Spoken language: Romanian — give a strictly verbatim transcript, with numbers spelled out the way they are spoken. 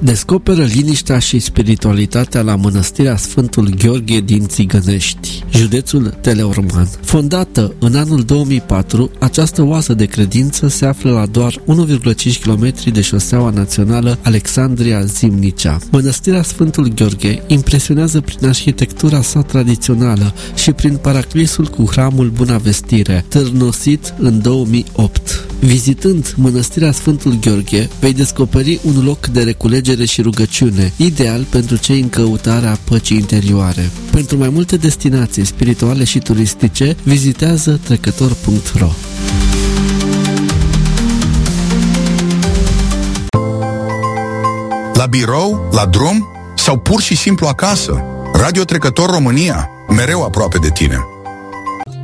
Descoperă liniștea și spiritualitatea la mănăstirea Sfântul Gheorghe din Țigănești, județul Teleorman. Fondată în anul două mii patru, această oasă de credință se află la doar unu virgulă cinci kilometri de șoseaua națională Alexandria-Zimnicea. Mănăstirea Sfântul Gheorghe impresionează prin arhitectura sa tradițională și prin paraclisul cu hramul Buna Vestire, târnosit în două mii opt. Vizitând mănăstirea Sfântul Gheorghe, vei descoperi un loc de reculegere și rugăciune, ideal pentru cei în căutarea păcii interioare. Pentru mai multe destinații spirituale și turistice, vizitează trecător punct ro. La birou, la drum sau pur și simplu acasă, Radio Trecător România, mereu aproape de tine.